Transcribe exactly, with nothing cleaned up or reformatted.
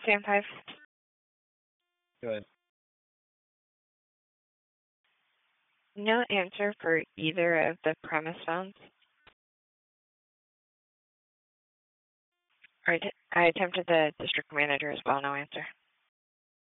Stand five. Go ahead. No answer for either of the premise phones. I, I attempted the district manager as well, no answer.